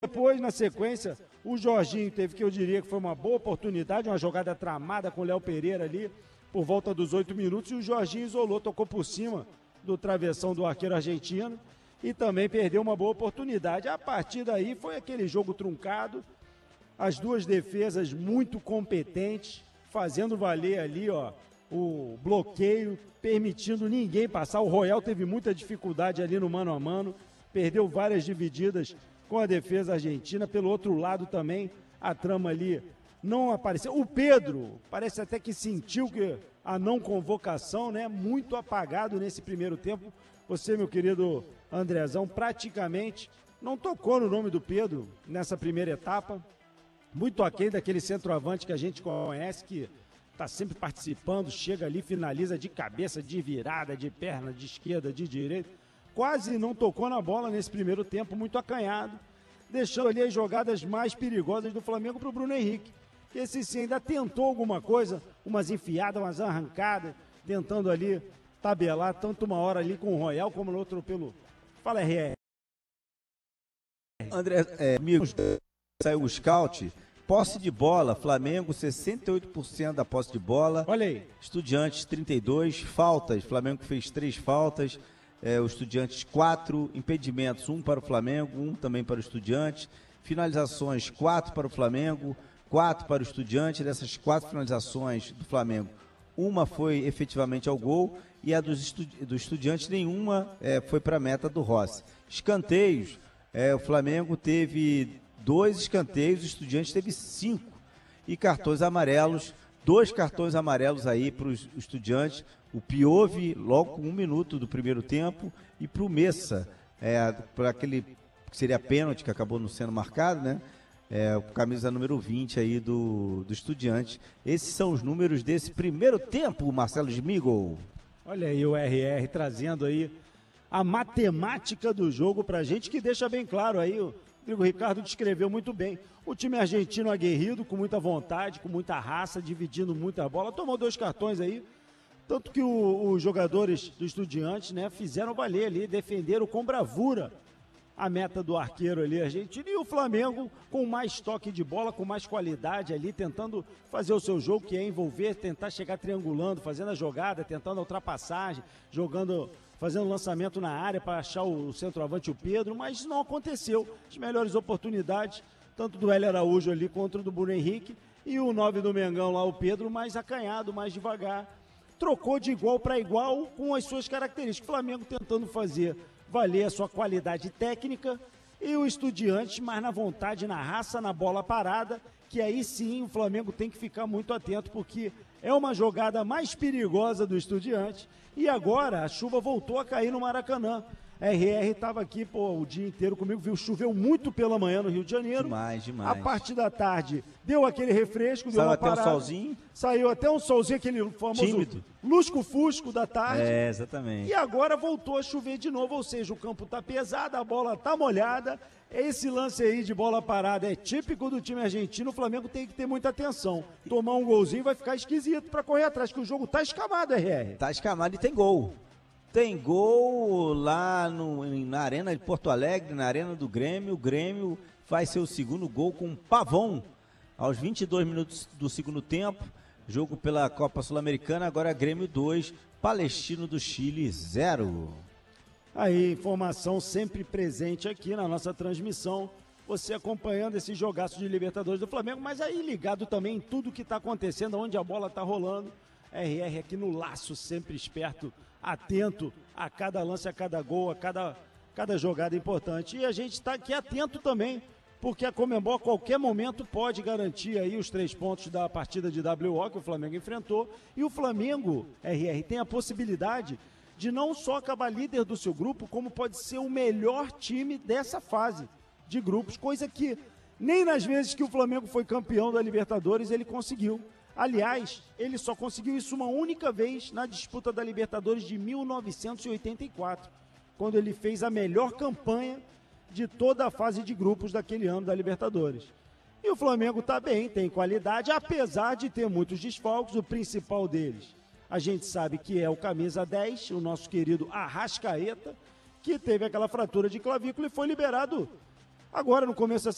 Depois, na sequência, o Jorginho teve, que eu diria que foi uma boa oportunidade, uma jogada tramada com o Léo Pereira ali, por volta dos 8 minutos, e o Jorginho isolou, tocou por cima do travessão do arqueiro argentino e também perdeu uma boa oportunidade. A partir daí foi aquele jogo truncado, as duas defesas muito competentes, fazendo valer ali, ó, o bloqueio, permitindo ninguém passar. O Royal teve muita dificuldade ali no mano a mano, perdeu várias divididas com a defesa argentina. Pelo outro lado também, a trama ali não apareceu. O Pedro parece até que sentiu que a não convocação, né? Muito apagado nesse primeiro tempo. Você, meu querido Andrezão, praticamente não tocou no nome do Pedro nessa primeira etapa. Muito aquém daquele centroavante que a gente conhece, que está sempre participando, chega ali, finaliza de cabeça, de virada, de perna, de esquerda, de direita. Quase não tocou na bola nesse primeiro tempo, muito acanhado. Deixou ali as jogadas mais perigosas do Flamengo para o Bruno Henrique. Esse sim ainda tentou alguma coisa, umas enfiadas, umas arrancadas, tentando ali tabelar tanto uma hora ali com o Royal como no outro pelo... Fala, RR. André, amigos, saiu o scout, posse de bola, Flamengo 68% da posse de bola. Olha aí. Estudiantes 32, faltas, Flamengo fez 3 faltas, o Estudiantes 4, impedimentos, 1 para o Flamengo, 1 também para o Estudiantes, finalizações 4 para o Flamengo, 4 para o Estudiante. Dessas 4 finalizações do Flamengo, uma foi efetivamente ao gol e a do Estudiante nenhuma foi para a meta do Rossi. Escanteios, o Flamengo teve 2 escanteios, o Estudiante teve 5. E cartões amarelos, 2 cartões amarelos aí para os Estudiantes, o Piove logo com 1 minuto do primeiro tempo e para o Messa, para aquele que seria pênalti que acabou não sendo marcado, né? Camisa número 20 aí do Estudiante. Esses são os números desse primeiro tempo, Marcelo Smigol. Olha aí o RR trazendo aí a matemática do jogo pra gente, que deixa bem claro aí, o Rodrigo Ricardo descreveu muito bem. O time argentino aguerrido, com muita vontade, com muita raça, dividindo muita bola, tomou 2 cartões aí, tanto que os jogadores do Estudiantes, né, fizeram valer ali, defenderam com bravura a meta do arqueiro ali argentino, e o Flamengo com mais toque de bola, com mais qualidade ali, tentando fazer o seu jogo, que é envolver, tentar chegar triangulando, fazendo a jogada, tentando a ultrapassagem, fazendo lançamento na área para achar o centroavante, o Pedro, mas não aconteceu. As melhores oportunidades, tanto do Hélio Araújo ali contra o do Bruno Henrique, e o 9 do Mengão lá, o Pedro, mais acanhado, mais devagar, trocou de igual para igual com as suas características. O Flamengo tentando fazer valer a sua qualidade técnica, e o Estudiantes mais na vontade, na raça, na bola parada, que aí sim o Flamengo tem que ficar muito atento, porque é uma jogada mais perigosa do Estudiantes, e agora a chuva voltou a cair no Maracanã. RR estava aqui o dia inteiro comigo, viu? Choveu muito pela manhã no Rio de Janeiro. Demais. A partir da tarde deu aquele refresco, deu Saiu uma até parada. um solzinho. Saiu até um solzinho, aquele famoso tímido, lusco-fusco da tarde. Exatamente. E agora voltou a chover de novo, ou seja, o campo tá pesado, a bola tá molhada. Esse lance aí de bola parada é típico do time argentino. O Flamengo tem que ter muita atenção. Tomar um golzinho vai ficar esquisito para correr atrás, que o jogo tá escamado, RR. Tá escamado e tem gol. Tem gol lá na Arena de Porto Alegre, na Arena do Grêmio. O Grêmio vai ser o segundo gol com Pavão aos 22 minutos do segundo tempo. Jogo pela Copa Sul-Americana, agora Grêmio 2, Palestino do Chile 0. Aí, informação sempre presente aqui na nossa transmissão. Você acompanhando esse jogaço de Libertadores do Flamengo, mas aí ligado também em tudo que está acontecendo, onde a bola está rolando. RR aqui no laço, sempre esperto, atento a cada lance, a cada gol, a cada jogada importante. E a gente está aqui atento também, porque a Conmebol a qualquer momento pode garantir aí os 3 pontos da partida de WO que o Flamengo enfrentou. E o Flamengo, RR, tem a possibilidade de não só acabar líder do seu grupo, como pode ser o melhor time dessa fase de grupos, coisa que nem nas vezes que o Flamengo foi campeão da Libertadores ele conseguiu. Aliás, ele só conseguiu isso uma única vez na disputa da Libertadores de 1984, quando ele fez a melhor campanha de toda a fase de grupos daquele ano da Libertadores. E o Flamengo está bem, tem qualidade, apesar de ter muitos desfalques. O principal deles, a gente sabe que é o camisa 10, o nosso querido Arrascaeta, que teve aquela fratura de clavícula e foi liberado agora no começo da